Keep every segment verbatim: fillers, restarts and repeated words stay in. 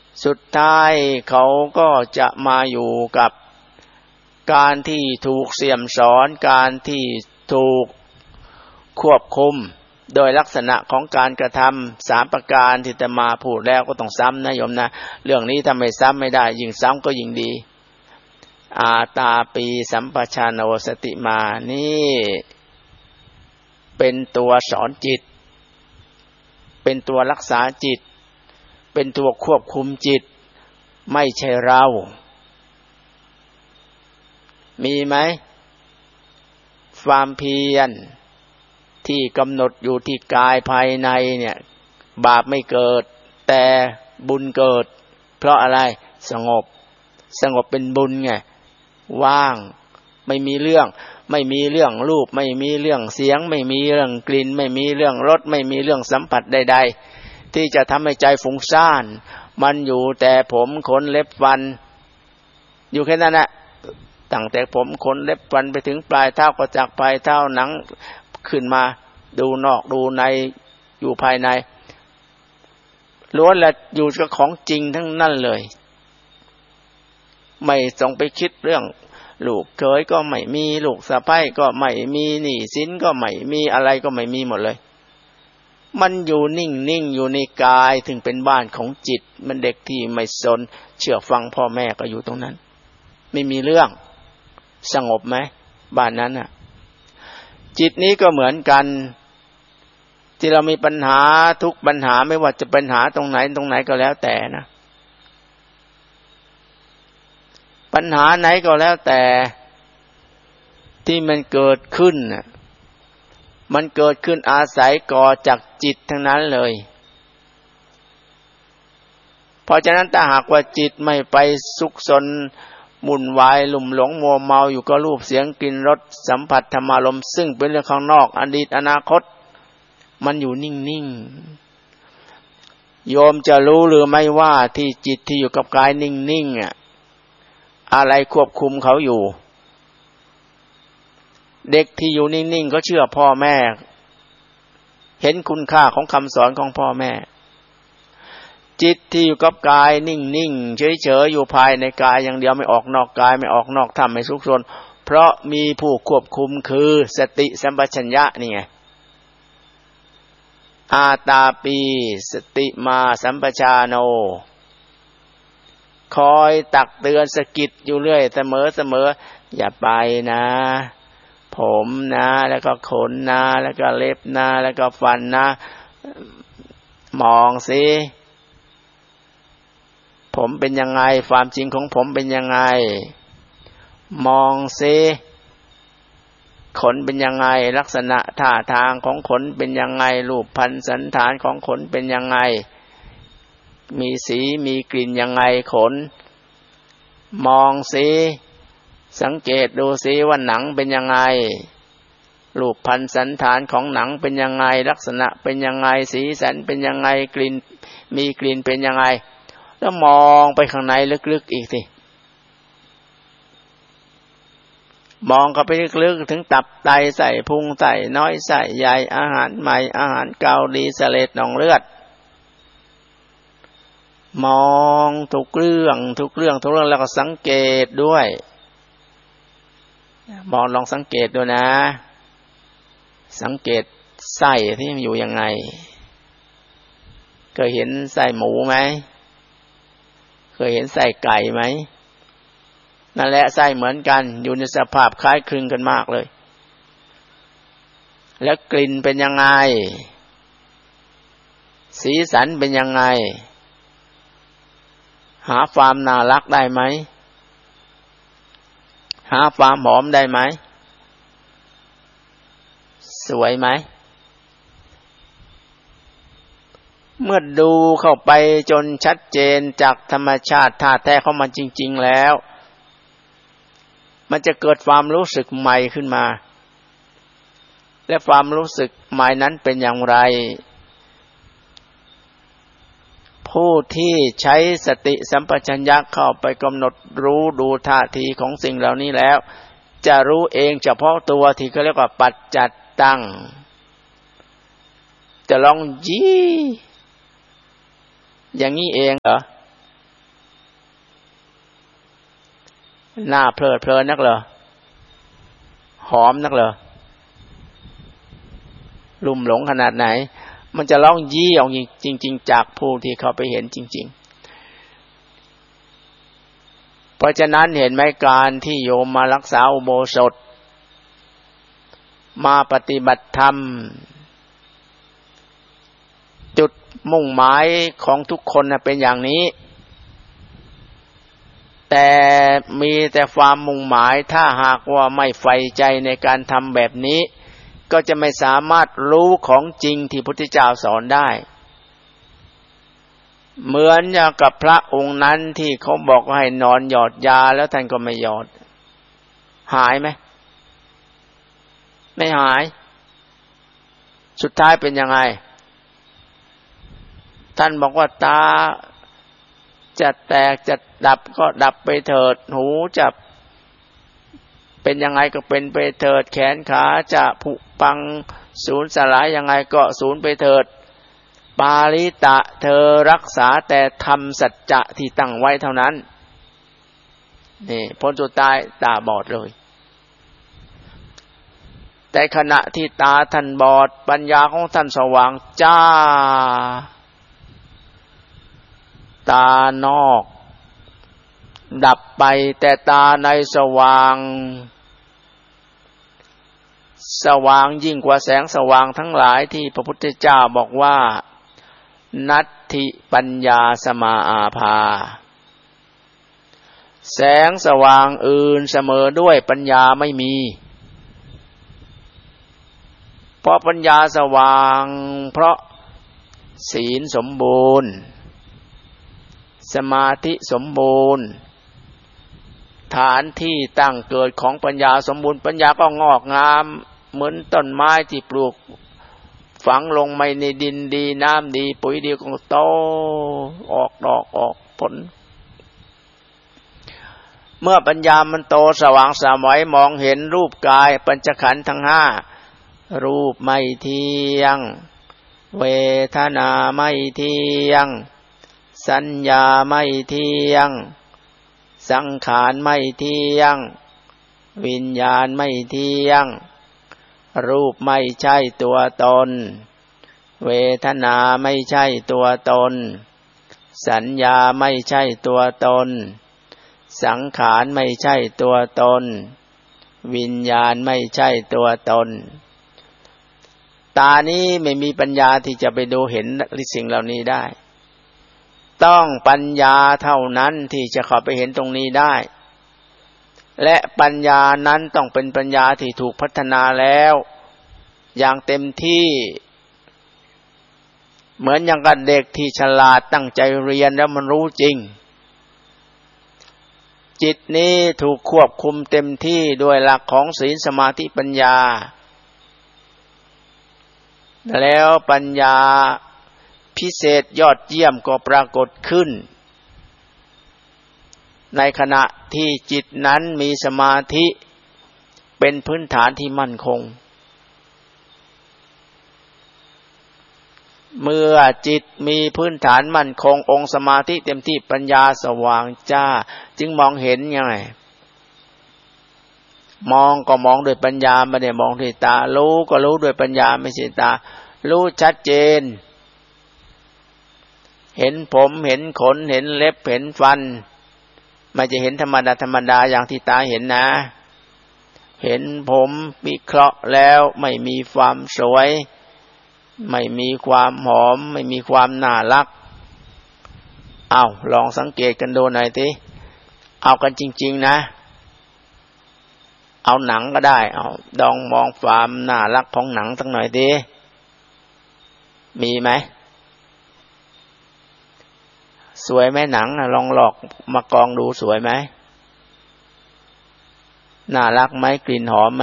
สุดท้ายเขาก็จะมาอยู่กับการที่ถูกเสี่ยมสอนการที่ถูกควบคุมโดยลักษณะของการกระทำสามประการที่จะมาพูดแล้วก็ต้องซ้ำนะโยมนะเรื่องนี้ถ้าไม่ซ้ำไม่ได้ยิ่งซ้ำก็ยิ่งดีอาตาปีสัมปชานโนสติมานี่เป็นตัวสอนจิตเป็นตัวรักษาจิตเป็นตัวควบคุมจิตไม่ใช่เรามีไหมความเพียรที่กำหนดอยู่ที่กายภายในเนี่ยบาปไม่เกิดแต่บุญเกิดเพราะอะไรสงบสงบเป็นบุญไงว่างไม่มีเรื่องไม่มีเรื่องรูปไม่มีเรื่องเสียงไม่มีเรื่องกลิ่นไม่มีเรื่องรสไม่มีเรื่องสัมผัสใดๆที่จะทำให้ใจฟุ้งซ่านมันอยู่แต่ผมขนเล็บฟันอยู่แค่นั้นแหละตั้งแต่ผมขนเล็บฟันไปถึงปลายเท้าก็จากปลายเท้าหนังขึ้นมาดูนอกดูในอยู่ภายในล้วนและอยู่กับของจริงทั้งนั้นเลยไม่ต้องไปคิดเรื่องลูกเขยก็ไม่มีลูกสะใภ้ก็ไม่มีหนี้สินก็ไม่มีอะไรก็ไม่มีหมดเลยมันอยู่นิ่งๆอยู่ในกายถึงเป็นบ้านของจิตมันเด็กที่ไม่สนเชื่อฟังพ่อแม่ก็อยู่ตรงนั้นไม่มีเรื่องสงบไหมบ้านนั้นน่ะจิตนี้ก็เหมือนกันที่เรามีปัญหาทุกปัญหาไม่ว่าจะปัญหาตรงไหนตรงไหนก็แล้วแต่นะปัญหาไหนก็แล้วแต่ที่มันเกิดขึ้นน่ะมันเกิดขึ้นอาศัยก่อจากจิตทั้งนั้นเลยเพราะฉะนั้นถ้าหากว่าจิตไม่ไปสุขสนมุ่นวายหลุ่มหลงมัวเมาอยู่กับรูปเสียงกลิ่นรสสัมผัสธรรมารมณ์ซึ่งเป็นเรื่องข้างนอกอดีตอนาคตมันอยู่นิ่งๆโยมจะรู้หรือไม่ว่าที่จิตที่อยู่กับกายนิ่งๆอ่ะอะไรควบคุมเขาอยู่เด็กที่อยู่นิ่งๆก็เชื่อพ่อแม่เห็นคุณค่าของคำสอนของพ่อแม่จิตที่อยู่กับกายนิ่งๆเฉยๆอยู่ภายในกายอย่างเดียวไม่ออกนอกกายไม่ออกนอกธรรมไม่สุขสนเพราะมีผู้ควบคุมคือสติสัมปชัญญะนี่ไงอาตาปีสติมาสัมปชาโนคอยตักเตือนสะกิดอยู่เรื่อยเสมอเสมออย่าไปนะผมนะแล้วก็ขนนะแล้วก็เล็บนะแล้วก็ฟันนะมองสิผมเป็นยังไงความจริงของผมเป็นยังไงมองสิขนเป็นยังไงลักษณะท่าทางของขนเป็นยังไงรูปพรรณสันฐานของขนเป็นยังไงมีสีมีกลิ่นยังไงขนมองสิสังเกตดูสิว่าหนังเป็นยังไงรูปพรรณสันฐานของหนังเป็นยังไงลักษณะเป็นยังไงสีสันเป็นยังไงกลิ่นมีกลิ่นเป็นยังไงแล้วมองไปข้างในลึกๆอีกสิมองเข้าไปลึกๆถึงตับไตไส้พุงไส้น้อยไส้ใหญ่อาหารใหม่อาหารเก่าดีเสลดหนองเลือดมองทุกเรื่องทุกเรื่องทุกเรื่องแล้วก็สังเกตด้วยมองลองสังเกตดูนะสังเกตไส้ที่มันอยู่ยังไงเคยเห็นไส้หมูไหมเคยเห็นไส้ไก่ไหมนั่นแหละไส้เหมือนกันอยู่ในสภาพคล้ายคลึงกันมากเลยแล้วกลิ่นเป็นยังไงสีสันเป็นยังไงหาความน่ารักได้ไหมหาความหอมได้ไหมสวยไหมเมื่อดูเข้าไปจนชัดเจนจากธรรมชาติธาตุแท้ของมันจริงๆแล้วมันจะเกิดความรู้สึกใหม่ขึ้นมาและความรู้สึกใหม่นั้นเป็นอย่างไรผู้ที่ใช้สติสัมปชัญญะเข้าไปกำหนดรู้ดูท่าทีของสิ่งเหล่านี้แล้วจะรู้เองเฉพาะตัวที่เขาเรียกว่าปัจจัตตังจะลองยี่อย่างนี้เองเหรอหน้าเพลิดเพลินนักเหรอหอมนักเหรอลุ่มหลงขนาดไหนมันจะร้องยี่ออกจริงๆจากผู้ที่เขาไปเห็นจริงๆเพราะฉะนั้นเห็นไหมการที่โยมมารักษาอุโบสถมาปฏิบัติธรรมจุดมุ่งหมายของทุกคนเป็นอย่างนี้แต่มีแต่ความมุ่งหมายถ้าหากว่าไม่ใฝ่ใจในการทำแบบนี้ก็จะไม่สามารถรู้ของจริงที่พระพุทธเจ้าสอนได้เหมือนอย่างกับพระองค์นั้นที่เขาบอกว่าให้นอนหยอดยาแล้วท่านก็ไม่หยอดหายไหมไม่หายสุดท้ายเป็นยังไงท่านบอกว่าตาจะแตกจะดับก็ดับไปเถิดหูจะเป็นยังไงก็เป็นไปเถิดแขนขาจะผุพังสูญสลายยังไงก็สูญไปเถิดปาริตะเธอรักษาแต่ทำสัจจะที่ตั้งไว้เท่านั้นนี่พ้นสุดท้ายตาบอดเลยแต่ขณะที่ตาท่านบอดปัญญาของท่านสว่างจ้าตานอกดับไปแต่ตาในสว่างสว่างยิ่งกว่าแสงสว่างทั้งหลายที่พระพุทธเจ้าบอกว่านัตถิปัญญาสมาอาภาแสงสว่างอื่นเสมอด้วยปัญญาไม่มีเพราะปัญญาสว่างเพราะศีลสมบูรณ์สมาธิสมบูรณ์ฐานที่ตั้งเกิดของปัญญาสมบูรณ์ปัญญาก็งอกงามเหมือนต้นไม้ที่ปลูกฝังลงไปในดินดีน้ำดีปุ๋ยดีก็โตออกดอกออกผลเมื่อปัญญามันโตสว่างสวัยมองเห็นรูปกายปัญจขันธ์ทั้งห้ารูปไม่เที่ยงเวทนาไม่เที่ยงสัญญาไม่เที่ยงสังขารไม่เที่ยงวิญญาณไม่เที่ยงรูปไม่ใช่ตัวตนเวทนาไม่ใช่ตัวตนสัญญาไม่ใช่ตัวตนสังขารไม่ใช่ตัวตนวิญญาณไม่ใช่ตัวตนตานี้ไม่มีปัญญาที่จะไปดูเห็นสิ่งเหล่านี้ได้ต้องปัญญาเท่านั้นที่จะเข้าไปเห็นตรงนี้ได้และปัญญานั้นต้องเป็นปัญญาที่ถูกพัฒนาแล้วอย่างเต็มที่เหมือนอย่างกับเด็กที่ฉลาดตั้งใจเรียนแล้วมันรู้จริงจิตนี้ถูกควบคุมเต็มที่ด้วยหลักของศีลสมาธิปัญญาแล้วปัญญาพิเศษยอดเยี่ยมก็ปรากฏขึ้นในขณะที่จิตนั้นมีสมาธิเป็นพื้นฐานที่มั่นคงเมื่อจิตมีพื้นฐานมั่นคงองค์สมาธิเต็มที่ปัญญาสว่างจ้าจึงมองเห็นยังไงมองก็มองด้วยปัญญาไม่ได้มองด้วยตารู้ก็รู้ด้วยปัญญาไม่ใช่ตารู้ชัดเจนเห็นผมเห็นขนเห็นเล็บเห็นฟันไม่จะเห็นธรรมดาธรรมดาอย่างที่ตาเห็นนะเห็นผมวิเคราะห์แล้วไม่มีความสวยไม่มีความหอมไม่มีความน่ารักเอาลองสังเกตกันดูหน่อยสิเอากันจริงๆนะเอาหนังก็ได้เอาลองมองความน่ารักของหนังสักหน่อยสิมีไหมสวยไหมหนังลองหลอกมากองดูสวยไหมน่ารักไหมกลิ่นหอมไหม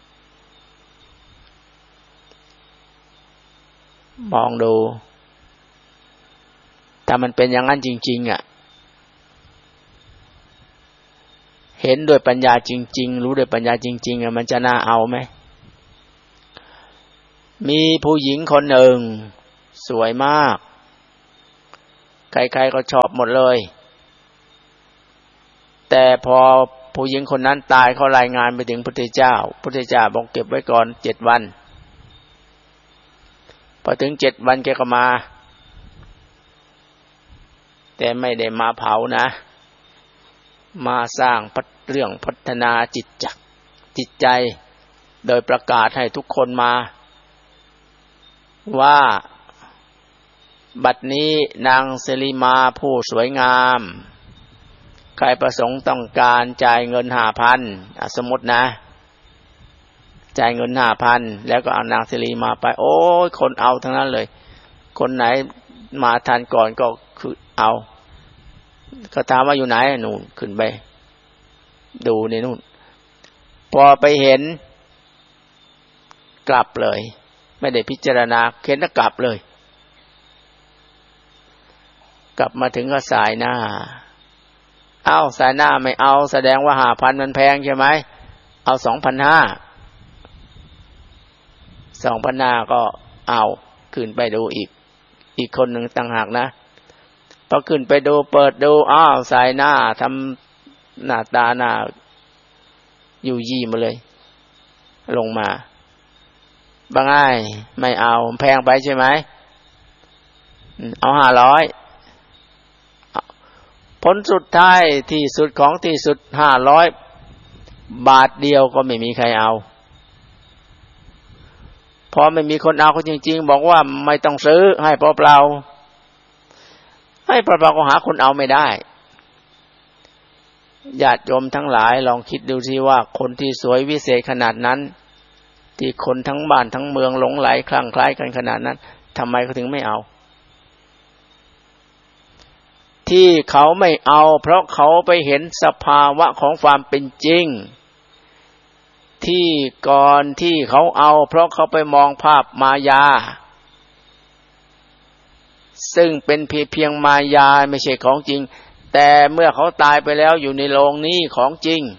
มองดูถ้ามันเป็นอย่างนั้นจริงๆอ่ะเห็นด้วยปัญญาจริงๆรู้ด้วยปัญญาจริงๆอ่ะมันจะน่าเอาไหมมีผู้หญิงคนหนึ่งสวยมากใครๆก็ชอบหมดเลยแต่พอผู้หญิงคนนั้นตายเขารายงานไปถึงพุทธเจ้าพุทธเจ้าบอกเก็บไว้ก่อนเจ็ดวันพอถึงเจ็ดวันแกก็มาแต่ไม่ได้มาเผานะมาสร้างเรื่องพัฒนาจิตจักจิตใจโดยประกาศให้ทุกคนมาว่าบัดนี้นางสิริมาผู้สวยงามใครประสงค์ต้องการจ่ายเงินห้าพันสมมตินะจ่ายเงินห้าพันแล้วก็เอานางสิริมาไปโอ้ยคนเอาทั้งนั้นเลยคนไหนมาทันก่อนก็คือเอาก็ถามว่าอยู่ไหนนู่นขึ้นไปดูในนู่นพอไปเห็นกลับเลยไม่ได้พิจารณาเห็นแล้วกลับเลยกลับมาถึงก็สายหน้าเอ้าสายหน้าไม่เอาแสดงว่าห้าพันมันแพงใช่ไหมเอาสองพันห้าสองพันห้าก็เอาขึ้นไปดูอีกอีกคนหนึ่งต่างหากนะพอขึ้นไปดูเปิดดูอ้าวสายหน้าทำหน้าตาหน้าอยู่ยี่มาเลยลงมาบางง่ายไม่เอาแพงไปใช่ไหมเอาห้าร้อยผลสุดท้ายที่สุดของที่สุดห้าร้อยบาทเดียวก็ไม่มีใครเอาพอไม่มีคนเอาก็จริงๆบอกว่าไม่ต้องซื้อให้เปล่าๆให้เปล่าๆก็หาคนเอาไม่ได้ญาติโยมทั้งหลายลองคิดดูสิว่าคนที่สวยวิเศษขนาดนั้นที่คนทั้งบ้านทั้งเมืองหลงไหลคลั่งไคล้กันขนาดนั้นทำไมเขาถึงไม่เอาที่เขาไม่เอาเพราะเขาไปเห็นสภาวะของความเป็นจริงที่ก่อนที่เขาเอาเพราะเขาไปมองภาพมายาซึ่งเป็นเพียงเพียงมายาไม่ใช่ของจริงแต่เมื่อเขาตายไปแล้วอยู่ในโลงนี้ของจริง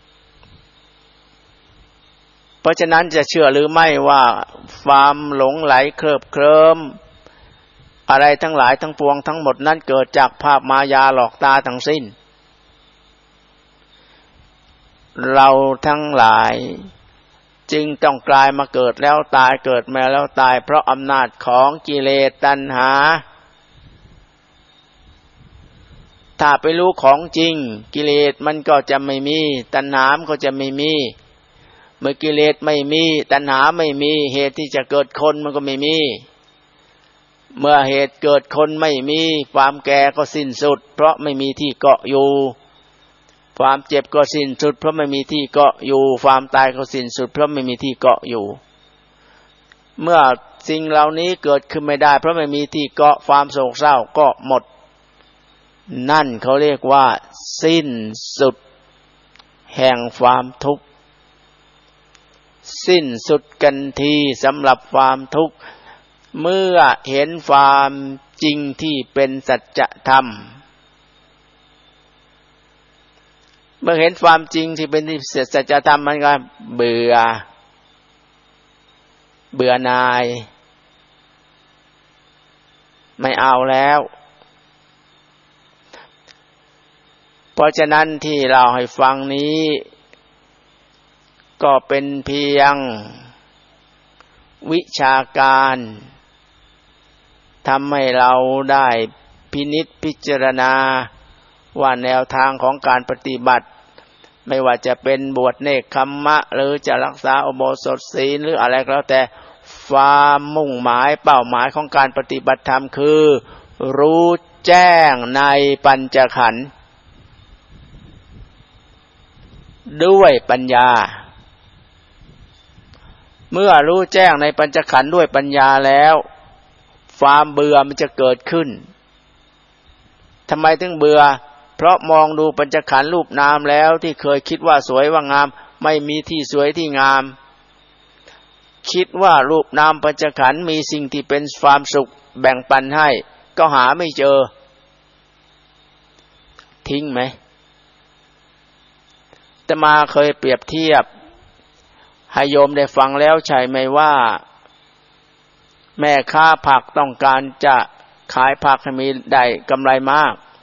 เพราะฉะนั้นจะเชื่อหรือไม่ว่าความหลงไหลเคลิบเคลิ้มอะไรทั้งหลายทั้งปวงทั้งหมดนั้นเกิดจากภาพมายาหลอกตาทั้งสิ้นเราทั้งหลายจึงต้องกลายมาเกิดแล้วตายเกิดมาแล้วตายเพราะอำนาจของกิเลสตัณหาถ้าไปรู้ของจริงกิเลสมันก็จะไม่มีตัณหามันก็จะไม่มีเมื่อกิเลสไม่มีตัณหาไม่มีเหตุที่จะเกิดคนมันก็ไม่มีเมื่อเหตุเกิดคนไม่มีความแก่ก็สิ้นสุดเพราะไม่มีที่เกาะอยู่ความเจ็บก็สิ้นสุดเพราะไม่มีที่เกาะอยู่ความตายก็สิ้นสุดเพราะไม่มีที่เกาะอยู่เมื่อสิ่งเหล่านี้เกิดขึ้นไม่ได้เพราะไม่มีที่เกาะความโศกเศร้าก็หมดนั่นเขาเรียกว่าสิ้นสุดแห่งความทุกข์สิ้นสุดกันทีสำหรับความทุกข์เมื่อเห็นความจริงที่เป็นสัจธรรมเมื่อเห็นความจริงที่เป็นสัจธรรมมันก็เบื่อเบื่อหน่ายไม่เอาแล้วเพราะฉะนั้นที่เราให้ฟังนี้ก็เป็นเพียงวิชาการทำให้เราได้พินิจพิจารณาว่าแนวทางของการปฏิบัติไม่ว่าจะเป็นบวชเนกขัมมะหรือจะรักษาอุโบสถศีลหรืออะไรก็แล้วแต่ความมุ่งหมายเป้าหมายของการปฏิบัติธรรมคือรู้แจ้งในปัญจขันธ์ด้วยปัญญาเมื่อรู้แจ้งในปัญจขันธ์ด้วยปัญญาแล้วความเบื่อมันจะเกิดขึ้นทำไมถึงเบื่อเพราะมองดูปัญจขันธ์รูปนามแล้วที่เคยคิดว่าสวยว่างามไม่มีที่สวยที่งามคิดว่ารูปนามปัญจขันธ์มีสิ่งที่เป็นความสุขแบ่งปันให้ก็หาไม่เจอทิ้งไหมแต่มาเคยเปรียบเทียบให้โยมได้ฟังแล้วใช่ไหมว่าแม่ค้าผักต้องการจะขายผักให้มีได้กำไรมาก